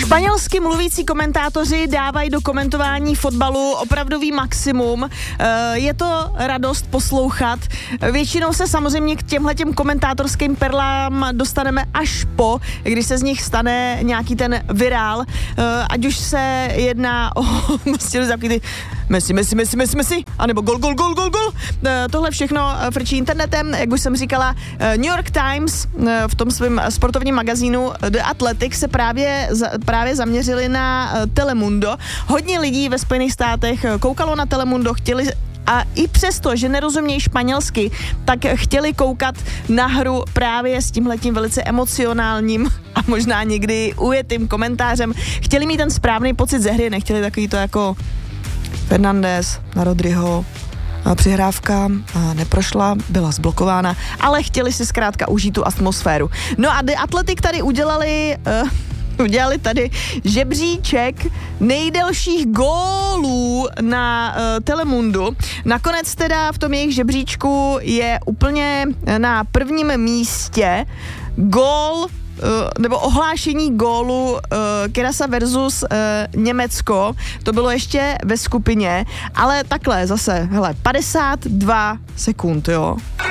Španělsky mluvící komentátoři dávají do komentování fotbalu opravdový maximum. Je to radost poslouchat. Většinou se samozřejmě k těmhletěm komentátorským perlám dostaneme až po, když se z nich stane nějaký ten virál. Ať už se jedná o takový ty Messi, anebo gol. Tohle všechno frčí internetem, jak už jsem říkala. New York Times v tom svém sportovním magazínu The Athletic se právě zaměřili na Telemundo. Hodně lidí ve Spojených státech koukalo na Telemundo, chtěli a i přesto, že nerozumějí španělsky, tak chtěli koukat na hru právě s tímhletím velice emocionálním a možná někdy ujetým komentářem. Chtěli mít ten správný pocit ze hry, nechtěli takový to jako Fernandes na Rodryho. Přihrávka neprošla, byla zblokována, ale chtěli si zkrátka užít tu atmosféru. No a The Athletic tady udělali tady žebříček nejdelších gólů na Telemundu. Nakonec teda v tom jejich žebříčku je úplně na prvním místě gól nebo ohlášení gólu Kerasa versus Německo. To bylo ještě ve skupině, ale takhle zase, hele, 52 sekund, jo.